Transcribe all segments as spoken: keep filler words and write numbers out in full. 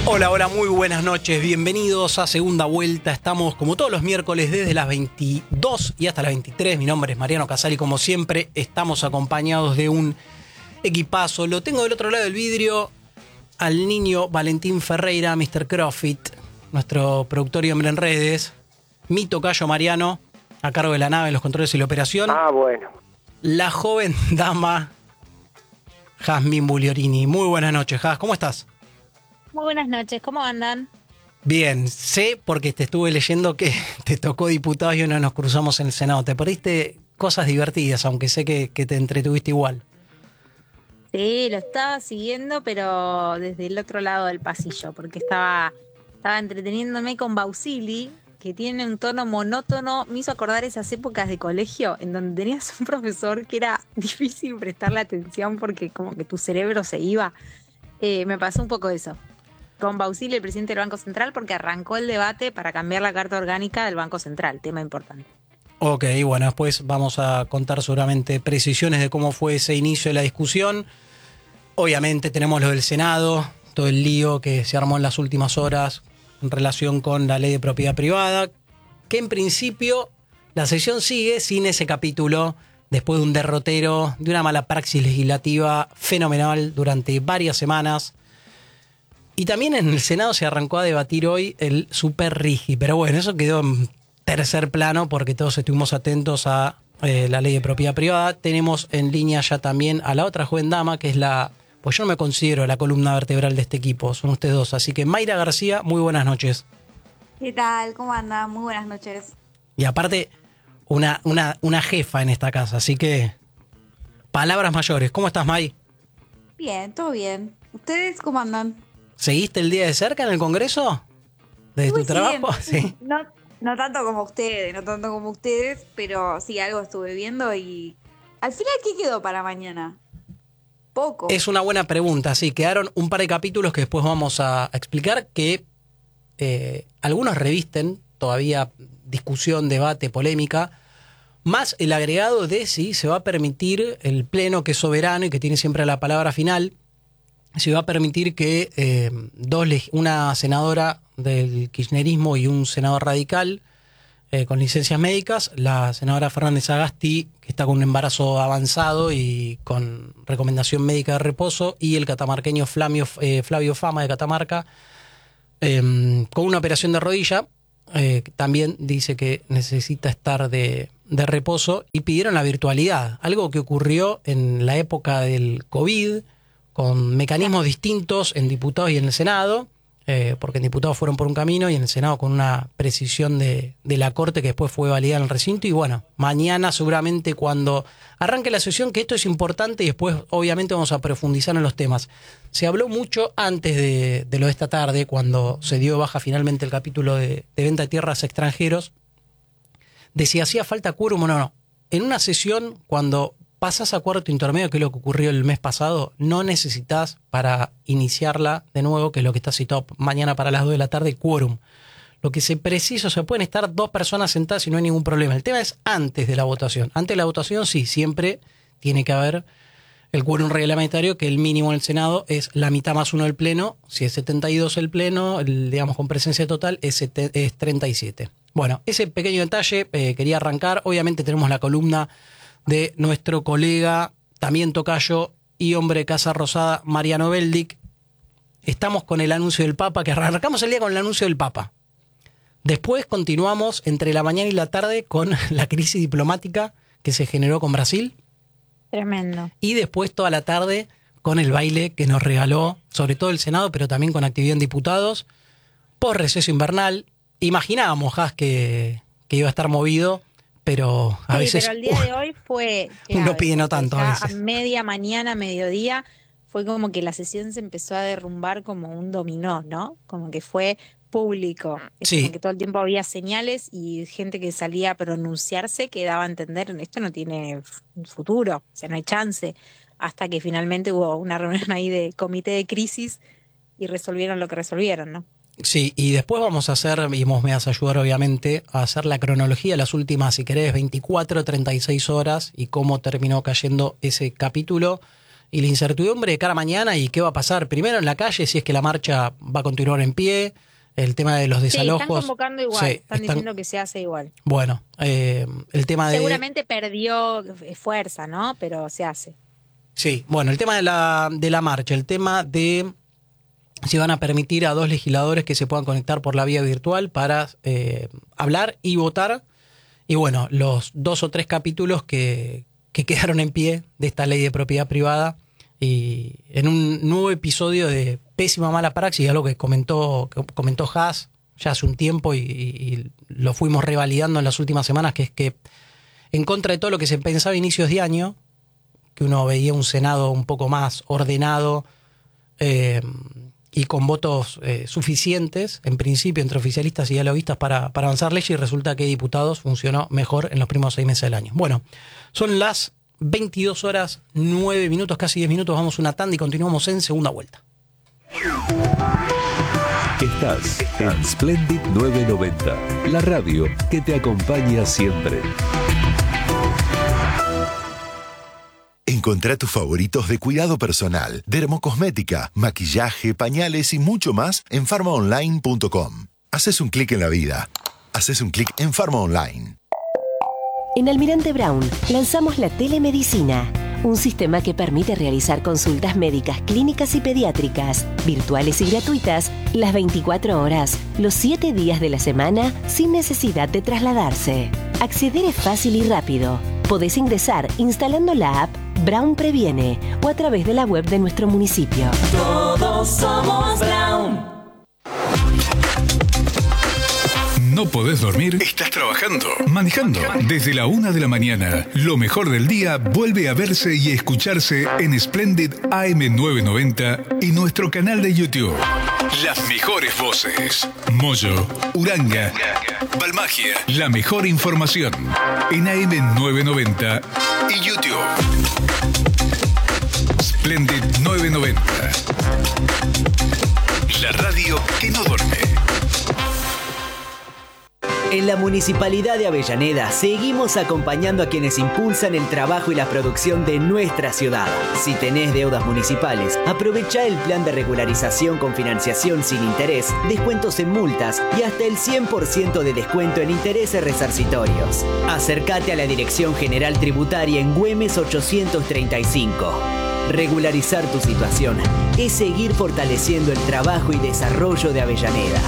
Hola, hola, muy buenas noches, bienvenidos a Segunda Vuelta. Estamos como todos los miércoles desde las veintidós y hasta las veintitrés. Mi nombre es Mariano Casali, como siempre estamos acompañados de un equipazo. Lo tengo del otro lado del vidrio al niño Valentín Ferreira, mister Crofit, nuestro productor y hombre en redes. Mi tocayo Mariano, a cargo de la nave, los controles y la operación. Ah, bueno. La joven dama Jazmín Bugliorini. Muy buenas noches, Jaz, ¿cómo estás? Muy buenas noches, ¿cómo andan? Bien, sé porque te estuve leyendo que te tocó diputado y uno nos cruzamos en el Senado. Te perdiste cosas divertidas, aunque sé que, que te entretuviste igual. Sí, lo estaba siguiendo, pero desde el otro lado del pasillo, porque estaba, estaba entreteniéndome con Bausili, que tiene un tono monótono. Me hizo acordar esas épocas de colegio en donde tenías un profesor que era difícil prestarle atención porque como que tu cerebro se iba. Eh, me pasó un poco eso. Con Bausili, el presidente del Banco Central, porque arrancó el debate para cambiar la carta orgánica del Banco Central, tema importante. Ok, bueno, después vamos a contar seguramente precisiones de cómo fue ese inicio de la discusión. Obviamente tenemos lo del Senado, todo el lío que se armó en las últimas horas en relación con la ley de propiedad privada, que en principio la sesión sigue sin ese capítulo, después de un derrotero, de una mala praxis legislativa fenomenal durante varias semanas. Y también en el Senado se arrancó a debatir hoy el Super Rigi, pero bueno, eso quedó en tercer plano porque todos estuvimos atentos a eh, la ley de propiedad privada. Tenemos en línea ya también a la otra joven dama, que es la, pues yo no me considero la columna vertebral de este equipo, son ustedes dos. Así que Mayra García, muy buenas noches. ¿Qué tal? ¿Cómo andan? Muy buenas noches. Y aparte, una, una, una jefa en esta casa, así que palabras mayores. ¿Cómo estás, May? Bien, todo bien. ¿Ustedes cómo andan? ¿Seguiste el día de cerca en el Congreso? ¿Desde tu trabajo? Sí. No, no tanto como ustedes, no tanto como ustedes, pero sí, algo estuve viendo y... ¿Al final qué quedó para mañana? Poco. Es una buena pregunta, sí. Quedaron un par de capítulos que después vamos a explicar que eh, algunos revisten todavía discusión, debate, polémica, más el agregado de si se va a permitir el Pleno, que es soberano y que tiene siempre la palabra final, se va a permitir que eh, dos una senadora del kirchnerismo y un senador radical eh, con licencias médicas, la senadora Fernández Agasti, que está con un embarazo avanzado y con recomendación médica de reposo, y el catamarqueño Flavio, eh, Flavio Fama de Catamarca, eh, con una operación de rodilla, eh, también dice que necesita estar de, de reposo, y pidieron la virtualidad, algo que ocurrió en la época del COVID, con mecanismos distintos en diputados y en el Senado, eh, porque en diputados fueron por un camino y en el Senado con una precisión de, de la Corte que después fue validada en el recinto. Y bueno, mañana seguramente cuando arranque la sesión, que esto es importante y después obviamente vamos a profundizar en los temas. Se habló mucho antes de, de lo de esta tarde, cuando se dio baja finalmente el capítulo de, de venta de tierras a extranjeros, de si hacía falta quórum o no, no. En una sesión, cuando pasas a cuarto intermedio, que es lo que ocurrió el mes pasado, no necesitas para iniciarla de nuevo, que es lo que está citado mañana para las dos de la tarde, quórum. Lo que se precisa, o sea, pueden estar dos personas sentadas y no hay ningún problema. El tema es antes de la votación. Antes de la votación, sí, siempre tiene que haber el quórum reglamentario, que el mínimo en el Senado es la mitad más uno del Pleno. Si es setenta y dos el Pleno, el, digamos con presencia total, es, es treinta y siete. Bueno, ese pequeño detalle eh, quería arrancar. Obviamente tenemos la columna de nuestro colega, también tocayo y hombre de Casa Rosada, Mariano Beldic. Estamos con el anuncio del Papa, que arrancamos el día con el anuncio del Papa. Después continuamos entre la mañana y la tarde con la crisis diplomática que se generó con Brasil. Tremendo. Y después toda la tarde con el baile que nos regaló, sobre todo el Senado, pero también con actividad en diputados, por receso invernal. Imaginábamos, Jaz, que, que iba a estar movido, pero a sí, veces pero el día uh, de hoy fue clave, uno pide no tanto a veces. A media mañana, mediodía, fue como que la sesión se empezó a derrumbar como un dominó, ¿no? Como que fue público. Es sí. Como que todo el tiempo había señales y gente que salía a pronunciarse que daba a entender esto no tiene futuro, o sea, no hay chance. Hasta que finalmente hubo una reunión ahí de comité de crisis y resolvieron lo que resolvieron, ¿no? Sí, y después vamos a hacer, y vos me vas a ayudar obviamente, a hacer la cronología de las últimas, si querés, veinticuatro, treinta y seis horas y cómo terminó cayendo ese capítulo. y la incertidumbre de cara a mañana y qué va a pasar primero en la calle, si es que la marcha va a continuar en pie, el tema de los desalojos. Sí, están convocando igual, Sí, están, están diciendo que se hace igual. Bueno, eh, el tema de... Seguramente perdió fuerza, ¿no? Pero se hace. Sí, bueno, el tema de la, de la marcha, el tema de si van a permitir a dos legisladores que se puedan conectar por la vía virtual para eh, hablar y votar. Y bueno, los dos o tres capítulos que, que quedaron en pie de esta ley de propiedad privada y en un nuevo episodio de pésima mala praxis, algo que comentó, que comentó Haas ya hace un tiempo y, y lo fuimos revalidando en las últimas semanas, que es que en contra de todo lo que se pensaba a inicios de año, que uno veía un Senado un poco más ordenado eh, y con votos eh, suficientes, en principio, entre oficialistas y dialoguistas para, para avanzar leyes, y resulta que diputados funcionó mejor en los primeros seis meses del año. Bueno, son las veintidós horas, nueve minutos, casi diez minutos, vamos a una tanda y continuamos en segunda vuelta. Estás en Splendid novecientos noventa, la radio que te acompaña siempre. Encontrá tus favoritos de cuidado personal, dermocosmética, maquillaje, pañales y mucho más en farma online punto com. Haces un clic en la vida. Haces un clic en Farma Online. En Almirante Brown lanzamos la telemedicina, un sistema que permite realizar consultas médicas, clínicas y pediátricas, virtuales y gratuitas, las veinticuatro horas, los siete días de la semana, sin necesidad de trasladarse. Acceder es fácil y rápido. Podés ingresar instalando la app Brown Previene o a través de la web de nuestro municipio. Todos somos Brown. ¿No podés dormir? ¿Estás trabajando? ¿Manejando? Desde la una de la mañana, lo mejor del día vuelve a verse y escucharse en Splendid A M novecientos noventa y nuestro canal de YouTube. Las mejores voces. Moyo, Uranga, Balmagia. La mejor información en A M novecientos noventa y YouTube. Splendid novecientos noventa. La radio que no duerme. En la Municipalidad de Avellaneda seguimos acompañando a quienes impulsan el trabajo y la producción de nuestra ciudad. Si tenés deudas municipales, aprovecha el plan de regularización con financiación sin interés, descuentos en multas y hasta el cien por ciento de descuento en intereses resarcitorios. Acércate a la Dirección General Tributaria en Güemes ochocientos treinta y cinco. Regularizar tu situación es seguir fortaleciendo el trabajo y desarrollo de Avellaneda.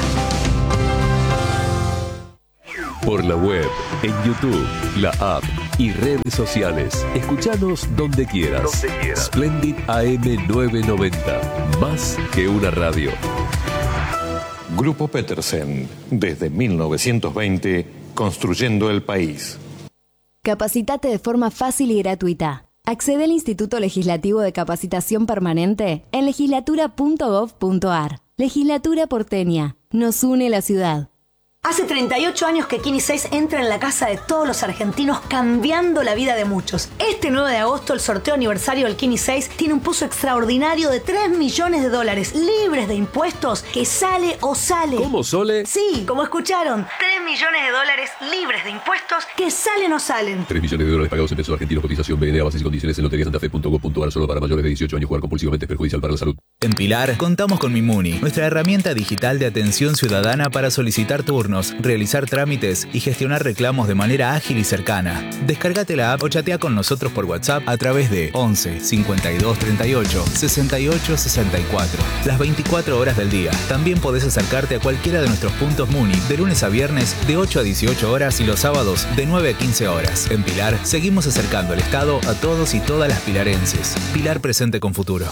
Por la web, en YouTube, la app y redes sociales. Escuchanos donde quieras. Donde quieras. Splendid A M novecientos noventa. Más que una radio. Grupo Petersen. Desde mil novecientos veinte, construyendo el país. Capacitate de forma fácil y gratuita. Accede al Instituto Legislativo de Capacitación Permanente en legislatura punto gov punto ar. Legislatura porteña. Nos une la ciudad. Hace treinta y ocho años que Kini seis entra en la casa de todos los argentinos, cambiando la vida de muchos. Este nueve de agosto, el sorteo aniversario del Kini seis tiene un pozo extraordinario de tres millones de dólares, libres de impuestos, que sale o sale. ¿Cómo, Sole? Sí, como escucharon. tres millones de dólares libres de impuestos, que salen o salen. tres millones de dólares pagados en pesos argentinos, cotización B N A, bases y condiciones en lotería santa fe punto gov punto ar, solo para mayores de dieciocho años. Jugar compulsivamente es perjudicial para la salud. En Pilar, contamos con Mimuni, nuestra herramienta digital de atención ciudadana para solicitar turnos, realizar trámites y gestionar reclamos de manera ágil y cercana. Descárgate la app o chatea con nosotros por WhatsApp a través de once cincuenta y dos treinta y ocho sesenta y ocho sesenta y cuatro. Las veinticuatro horas del día. También podés acercarte a cualquiera de nuestros puntos Muni de lunes a viernes de ocho a dieciocho horas y los sábados de nueve a quince horas. En Pilar, seguimos acercando el Estado a todos y todas las pilarenses. Pilar presente con futuro.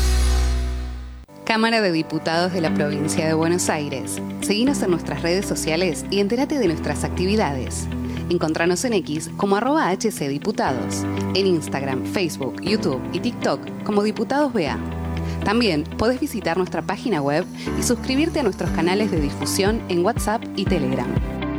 Cámara de Diputados de la Provincia de Buenos Aires. Seguinos en nuestras redes sociales y entérate de nuestras actividades. Encontranos en X como arroba hcdiputados, en Instagram, Facebook, YouTube y TikTok como Diputados B A. También podés visitar nuestra página web y suscribirte a nuestros canales de difusión en WhatsApp y Telegram.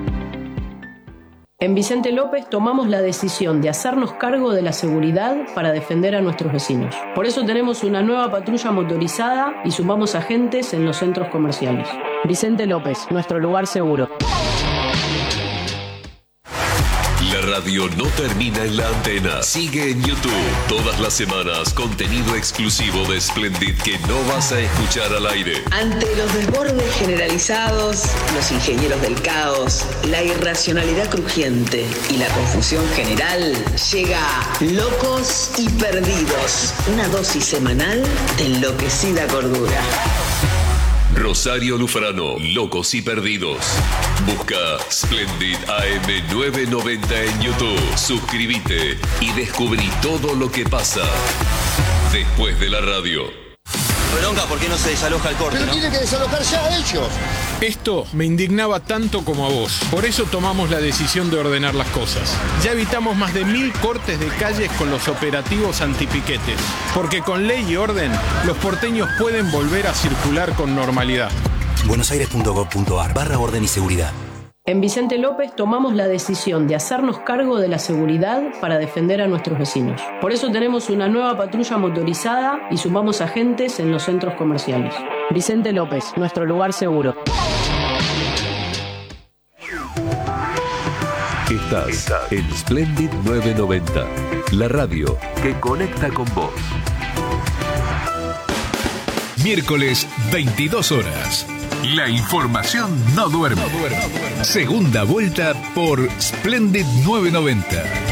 En Vicente López tomamos la decisión de hacernos cargo de la seguridad para defender a nuestros vecinos. Por eso tenemos una nueva patrulla motorizada y sumamos agentes en los centros comerciales. Vicente López, nuestro lugar seguro. La radio no termina en la antena. Sigue en YouTube todas las semanas contenido exclusivo de Splendid que no vas a escuchar al aire. Ante los desbordes generalizados, los ingenieros del caos, la irracionalidad crujiente y la confusión general, llega Locos y Perdidos, una dosis semanal de enloquecida cordura. Rosario Lufrano, Locos y Perdidos. Busca Splendid A M novecientos noventa en YouTube. Suscríbete y descubrí todo lo que pasa después de la radio. Bronca, ¿por qué no se desaloja el corte? Pero ¿no? tiene que desalojar ya ellos. Esto me indignaba tanto como a vos. Por eso tomamos la decisión de ordenar las cosas. Ya evitamos más de mil cortes de calles con los operativos antipiquetes. Porque con ley y orden, los porteños pueden volver a circular con normalidad. buenosaires.gov.ar barra orden y seguridad. En Vicente López tomamos la decisión de hacernos cargo de la seguridad para defender a nuestros vecinos. Por eso tenemos una nueva patrulla motorizada y sumamos agentes en los centros comerciales. Vicente López, nuestro lugar seguro. Estás en Splendid novecientos noventa, la radio que conecta con vos. Miércoles, veintidós horas. La información no duerme. Segunda vuelta por Splendid novecientos noventa.